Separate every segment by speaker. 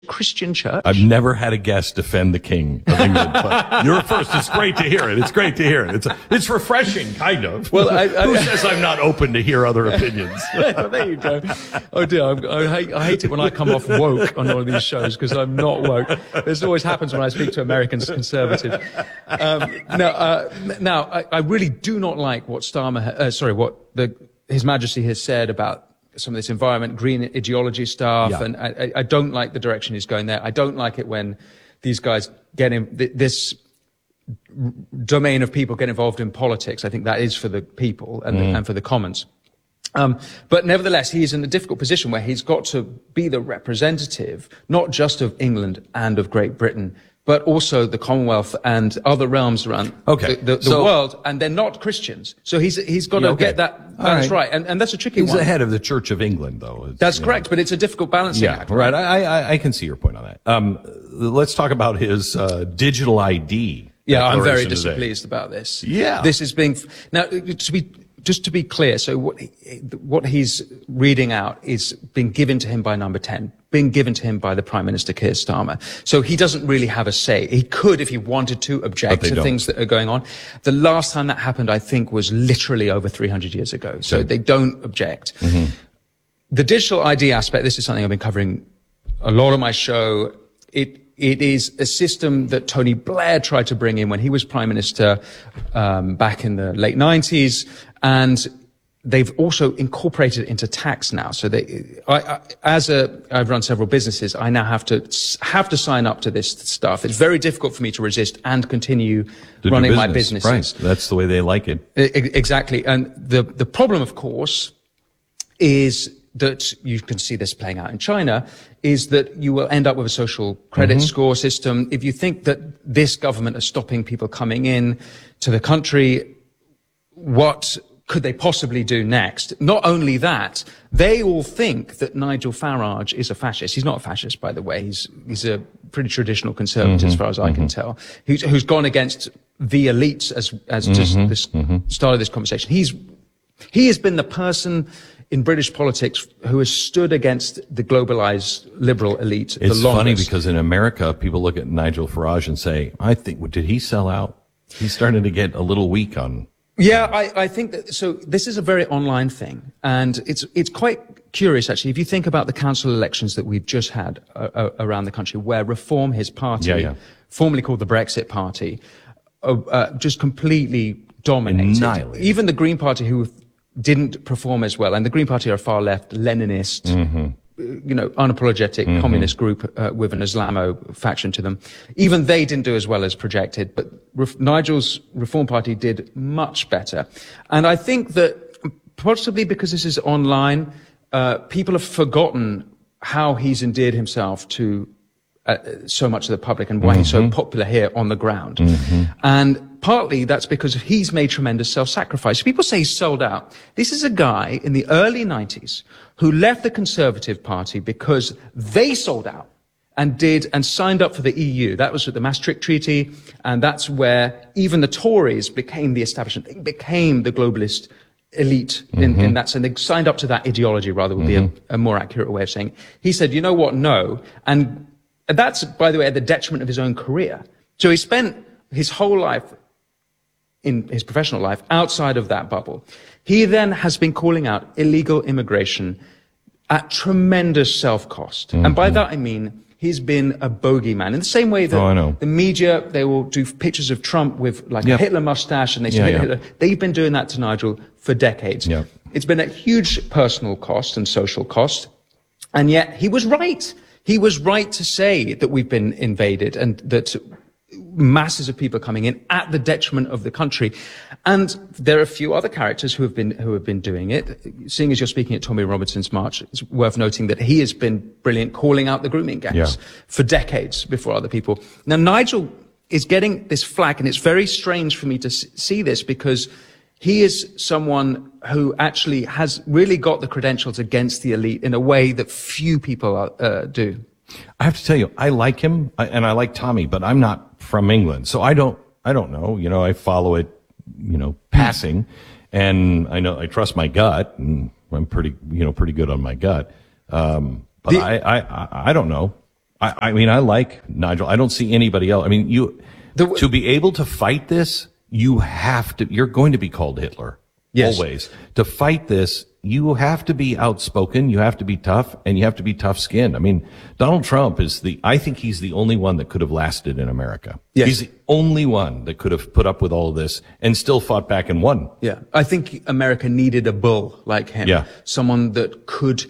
Speaker 1: Christian church.
Speaker 2: I've never had a guest defend the King of England, but you're first. It's great to hear it. It's great to hear it. It's refreshing, kind of.
Speaker 1: Well,
Speaker 2: who says I'm not open to hear other opinions?
Speaker 1: Well, there you go. Oh dear, I hate it when I come off woke on one of these shows because I'm not woke. This always happens when I speak to Americans conservatives. Now, I really do not like what His Majesty has said about some of this environment, green ideology stuff,
Speaker 2: yeah.
Speaker 1: and I don't like the direction he's going there. I don't like it when these guys get in this domain of people get involved in politics. I think that is for the people and for the commons. But nevertheless, he's in a difficult position where he's got to be the representative, not just of England and of Great Britain, but also the Commonwealth and other realms around the world, and they're not Christians. So he's got to get that balance right. And that's a tricky one.
Speaker 2: He's the head of the Church of England, though.
Speaker 1: That's correct, but it's a difficult balancing act.
Speaker 2: Right. I can see your point on that. Let's talk about his digital ID.
Speaker 1: Yeah, I'm very displeased about this.
Speaker 2: Yeah.
Speaker 1: This is being... Now, to be clear, so what he's reading out is being given to him by Number 10, being given to him by the Prime Minister Keir Starmer. So he doesn't really have a say. He could, if he wanted to, object to things that are going on. The last time that happened, I think, was literally over 300 years ago. So they don't object. Mm-hmm. The digital ID aspect, this is something I've been covering a lot on my show. It is a system that Tony Blair tried to bring in when he was Prime Minister back in the late 90s. And they've also incorporated it into tax now. So I've run several businesses. I now have to sign up to this stuff. It's very difficult for me to resist and continue running my businesses.
Speaker 2: Right. That's the way they like it.
Speaker 1: Exactly. And the problem, of course, is that you can see this playing out in China, is that you will end up with a social credit score system. If you think that this government is stopping people coming in to the country, what could they possibly do next? Not only that, they all think that Nigel Farage is a fascist. He's not a fascist, by the way. He's a pretty traditional conservative, as far as I can tell, who's gone against the elites as just this start of this conversation. He has been the person in British politics who has stood against the globalized liberal elite the longest.
Speaker 2: It's funny because in America, people look at Nigel Farage and say, did he sell out? He's starting to get a little weak on...
Speaker 1: Yeah, I think that, so this is a very online thing, and it's quite curious, actually, if you think about the council elections that we've just had around the country, where Reform, his party, formerly called the Brexit Party, just completely dominated.
Speaker 2: Annihilated.
Speaker 1: Even the Green Party, who didn't perform as well, and the Green Party are far left, Leninist, unapologetic communist group with an Islamo faction to them. Even they didn't do as well as projected, but Nigel's Reform Party did much better. And I think that possibly because this is online, people have forgotten how he's endeared himself to so much of the public and why he's so popular here on the ground. And partly that's because he's made tremendous self-sacrifice. People say he's sold out. This is a guy in the early 90s who left the Conservative Party because they sold out and signed up for the EU. That was with the Maastricht Treaty, and that's where even the Tories became the establishment. They became the globalist elite in that sense. They signed up to that ideology, rather, would be a more accurate way of saying it. He said, you know what, no. And that's, by the way, at the detriment of his own career. So he spent his whole life, in his professional life, outside of that bubble. He then has been calling out illegal immigration at tremendous self-cost. And by that I mean he's been a bogeyman. In the same way that the media, they will do pictures of Trump with like a Hitler mustache and they say Hitler. They've been doing that to Nigel for decades. It's been a huge personal cost and social cost. And yet he was right. He was right to say that we've been invaded and that masses of people coming in at the detriment of the country. And there are a few other characters who have been doing it. Seeing as you're speaking at Tommy Robinson's March, it's worth noting that he has been brilliant calling out the grooming gangs for decades before other people. Now, Nigel is getting this flack, and it's very strange for me to see this because he is someone who actually has really got the credentials against the elite in a way that few people do.
Speaker 2: I have to tell you, I like him and I like Tommy, but I'm not from England. So I don't know. I follow it, passing, and I trust my gut, and I'm pretty good on my gut. But I don't know. I mean, I like Nigel. I don't see anybody else. I mean, to be able to fight this, you're going to be called Hitler.
Speaker 1: Yes.
Speaker 2: Always. To fight this, you have to be outspoken, you have to be tough, and you have to be tough-skinned. I mean, Donald Trump I think he's the only one that could have lasted in America.
Speaker 1: Yes.
Speaker 2: He's the only one that could have put up with all of this and still fought back and won.
Speaker 1: Yeah. I think America needed a bull like him.
Speaker 2: Yeah.
Speaker 1: Someone that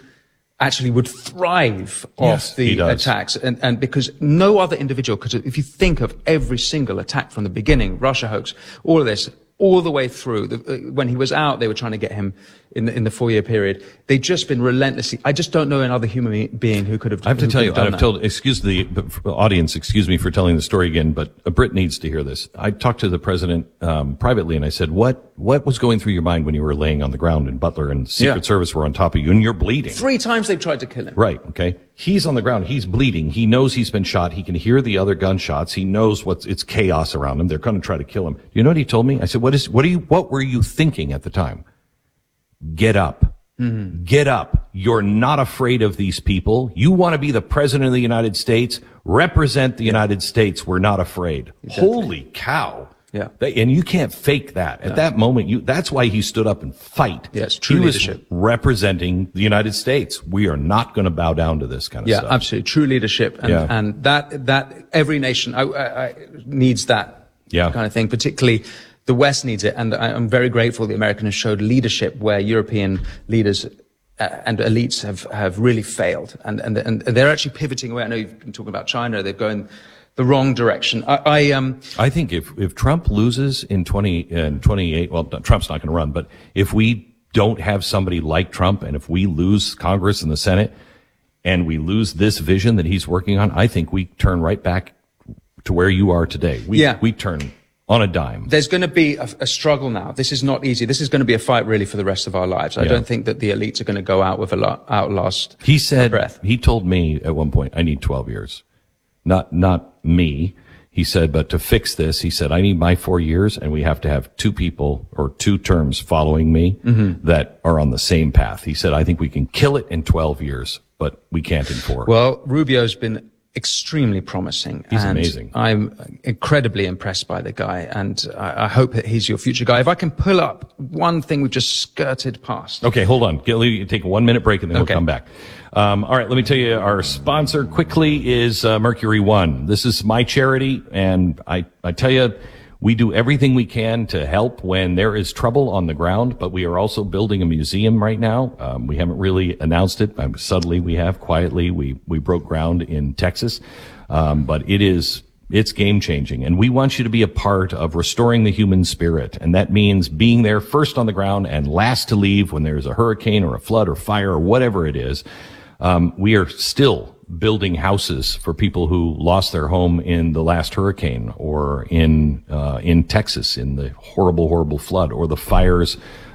Speaker 1: would thrive off the attacks. And because no other individual could, if you think of every single attack from the beginning, Russia hoax, all of this, all the way through. When he was out, they were trying to get him in the 4-year period. They've just been relentlessly. I just don't know another human being who could have.
Speaker 2: I have to tell you, excuse the audience, excuse me for telling the story again, but Brit needs to hear this. I talked to the president privately, and I said, "What was going through your mind when you were laying on the ground in Butler and Secret Service were on top of you and you're bleeding?"
Speaker 1: 3 times they've tried to kill him.
Speaker 2: Right. Okay. He's on the ground. He's bleeding. He knows he's been shot. He can hear the other gunshots. He knows it's chaos around him. They're going to try to kill him. Do you know what he told me? I said, what were you thinking at the time? Get up. Mm-hmm. Get up. You're not afraid of these people. You want to be the president of the United States. Represent the United States. We're not afraid. Exactly. Holy cow. Yeah. And you can't fake that. At that moment, that's why he stood up and fight.
Speaker 1: Yes, true leadership.
Speaker 2: He was representing the United States. We are not going to bow down to this kind of stuff.
Speaker 1: Yeah, absolutely. True leadership. And that every nation needs that kind of thing, particularly the West needs it. And I'm very grateful the Americans showed leadership where European leaders and elites have really failed. And they're actually pivoting away. I know you've been talking about China. They're going the wrong direction.
Speaker 2: I think if Trump loses in 28, well, Trump's not going to run, but if we don't have somebody like Trump, and if we lose Congress and the Senate, and we lose this vision that he's working on, I think we turn right back to where you are today. We turn on a dime.
Speaker 1: There's going to be a struggle now. This is not easy. This is going to be a fight really for the rest of our lives. I don't think that the elites are going to go out with outlast.
Speaker 2: He said,
Speaker 1: breath.
Speaker 2: He told me at one point, I need 12 years. Not me. He said, but to fix this, he said, I need my 4 years, and we have to have 2 people or 2 terms following me that are on the same path. He said, I think we can kill it in 12 years, but we can't in 4.
Speaker 1: Well, Rubio's been extremely promising.
Speaker 2: He's amazing.
Speaker 1: I'm incredibly impressed by the guy, and I hope that he's your future guy. If I can pull up one thing we've just skirted past.
Speaker 2: Okay, hold on. Take a 1-minute break, and then we'll come back. All right, let me tell you, our sponsor quickly is Mercury One. This is my charity, and I tell you, we do everything we can to help when there is trouble on the ground, but we are also building a museum right now. We haven't really announced it. Subtly, quietly. We broke ground in Texas. But it's game changing. And we want you to be a part of restoring the human spirit. And that means being there first on the ground and last to leave when there's a hurricane or a flood or fire or whatever it is. We are still building houses for people who lost their home in the last hurricane or in Texas in the horrible flood or the fires,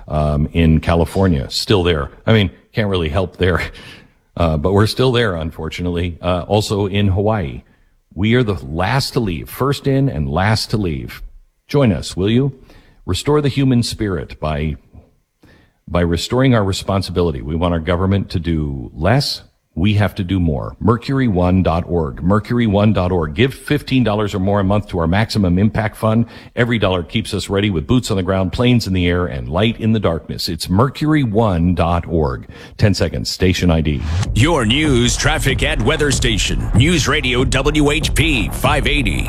Speaker 2: in California. Still there. I mean, can't really help there. But we're still there, unfortunately. Also in Hawaii. We are the last to leave, first in and last to leave. Join us, will you? Restore the human spirit by restoring our responsibility. We want our government to do less. We have to do more. Mercury1.org. Mercury1.org. Give $15 or more a month to our Maximum Impact Fund. Every dollar keeps us ready with boots on the ground, planes in the air, and light in the darkness. It's Mercury1.org. 10 seconds. Station ID.
Speaker 3: Your news, traffic, and weather station. News Radio WHP 580.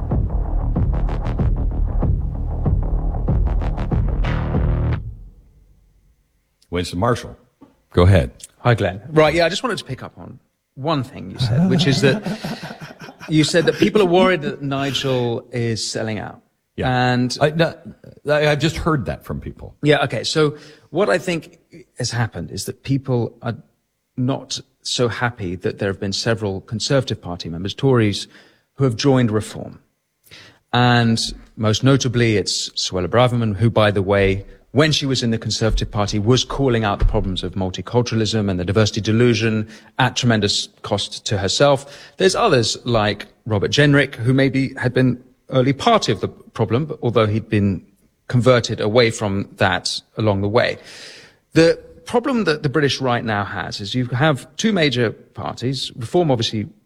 Speaker 2: Winston Marshall. Go ahead.
Speaker 1: Hi, Glenn. Right, yeah, I just wanted to pick up on one thing you said, which is that you said that people are worried that Nigel is selling out.
Speaker 2: Yeah.
Speaker 1: And
Speaker 2: I've just heard that from people.
Speaker 1: Yeah, okay. So what I think has happened is that people are not so happy that there have been several Conservative Party members, Tories, who have joined Reform. And most notably, it's Suella Braverman, who, by the way, when she was in the Conservative Party, was calling out the problems of multiculturalism and the diversity delusion at tremendous cost to herself. There's others like Robert Jenrick, who maybe had been early part of the problem, but although he'd been converted away from that along the way. The problem that the British right now has is you have 2 major parties. Reform obviously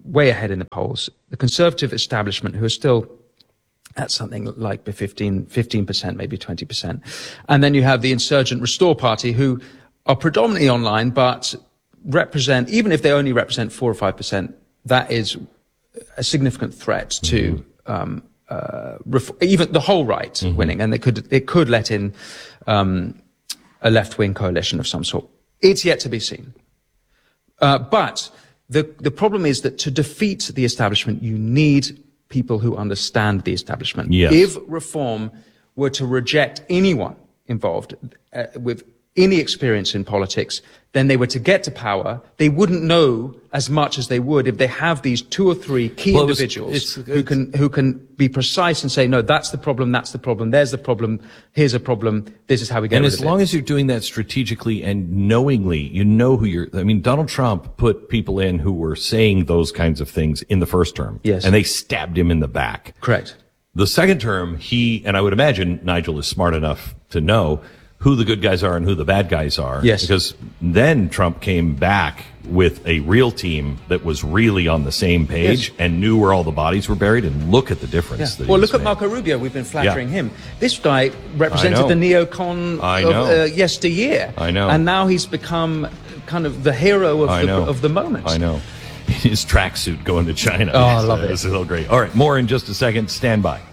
Speaker 1: way ahead in the polls. The Conservative establishment, who are still at something like 15%, maybe 20%. And then you have the Insurgent Restore Party, who are predominantly online, but represent, even if they only represent 4 or 5%, that is a significant threat to even the whole right winning. And it could let in a left-wing coalition of some sort. It's yet to be seen. But the problem is that to defeat the establishment, you need people who understand the establishment.
Speaker 2: Yes.
Speaker 1: If Reform were to reject anyone involved with any experience in politics, then they were to get to power, they wouldn't know as much as they would if they have these 2 or 3 key individuals who can be precise and say, no, that's the problem, there's the problem, here's a problem, this is how we get rid of it.
Speaker 2: And as long as you're doing that strategically and knowingly, you know who Donald Trump put people in who were saying those kinds of things in the first term.
Speaker 1: Yes.
Speaker 2: And they stabbed him in the back.
Speaker 1: Correct.
Speaker 2: The second term, and I would imagine Nigel is smart enough to know who the good guys are and who the bad guys are.
Speaker 1: Yes.
Speaker 2: Because then Trump came back with a real team that was really on the same page and knew where all the bodies were buried, and look at the difference.
Speaker 1: Well, look at Marco Rubio. We've been flattering him. This guy represented the neocon of yesteryear.
Speaker 2: I know.
Speaker 1: And now he's become kind of the hero of the moment.
Speaker 2: I know. His tracksuit going to China.
Speaker 1: Oh, I love it.
Speaker 2: It's a little great. All right, more in just a second. Stand by.